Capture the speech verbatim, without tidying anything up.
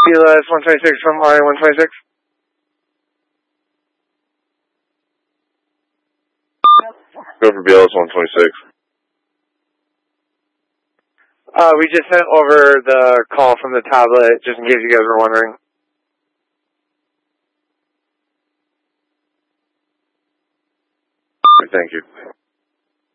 B L S one twenty-six from R A one twenty-six. Go for B L S one twenty-six. Uh, we just sent over the call from the tablet, just in case you guys were wondering. Thank you.